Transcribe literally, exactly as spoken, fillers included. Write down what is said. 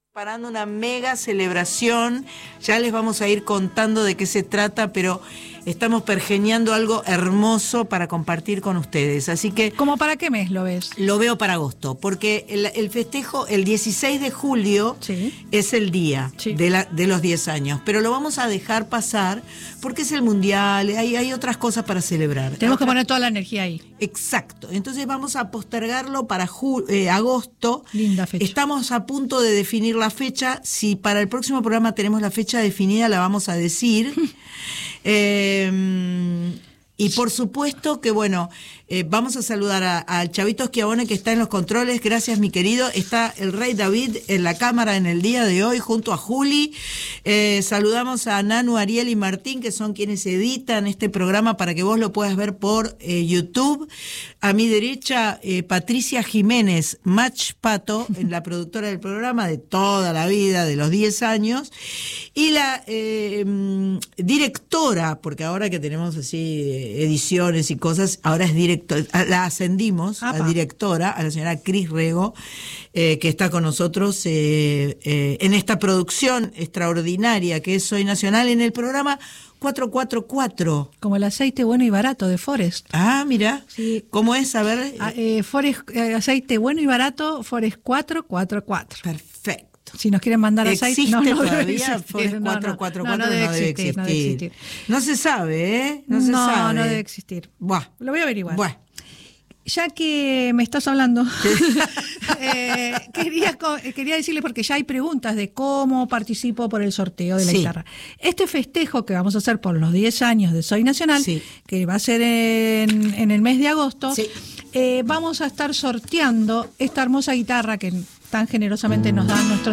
Parando una mega celebración, ya les vamos a ir contando de qué se trata, pero estamos pergeñando algo hermoso para compartir con ustedes, así que... ¿Cómo para qué mes lo ves? Lo veo para agosto, porque el, el festejo, el dieciséis de julio, sí, es el día sí. de, la, de los diez años, pero lo vamos a dejar pasar porque es el mundial, hay, hay otras cosas para celebrar. Tenemos Otra... que poner toda la energía ahí. Exacto, entonces vamos a postergarlo para ju- eh, agosto. Linda fecha. Estamos a punto de definir la fecha, si para el próximo programa tenemos la fecha definida la vamos a decir. eh, y por supuesto que bueno, eh, vamos a saludar al Chavito Schiavone que está en los controles, gracias mi querido, está el Rey David en la cámara en el día de hoy junto a Juli, eh, saludamos a Nanu, Ariel y Martín que son quienes editan este programa para que vos lo puedas ver por eh, YouTube, a mi derecha eh, Patricia Jiménez, Match Pato, la productora del programa de toda la vida, de los diez años, y la eh, directora, porque ahora que tenemos así ediciones y cosas, ahora es directora, la ascendimos Apa. a directora, a la señora Cris Rego, eh, que está con nosotros eh, eh, en esta producción extraordinaria que es Soy Nacional en el programa cuatro cuatro cuatro. Como el aceite bueno y barato de Forest. Ah, mira. Sí. ¿Cómo es? A ver. Ah, eh, Forest, eh, aceite bueno y barato, Forest cuatro cuatro cuatro. Perfecto. Si nos quieren mandar aceite, ¿Existe no, no todavía? Forest cuatro cuatro cuatro no, no, no, debe, no debe existir. No debe existir. No se sabe, ¿eh? No, no se sabe. No, debe existir. Buah. Lo voy a averiguar. Buah. Ya que me estás hablando, eh, quería, quería decirles, porque ya hay preguntas de cómo participo por el sorteo de la sí. guitarra. Este festejo que vamos a hacer por los diez años de Soy Nacional, sí. que va a ser en, en el mes de agosto, sí. eh, vamos a estar sorteando esta hermosa guitarra que tan generosamente nos dan nuestros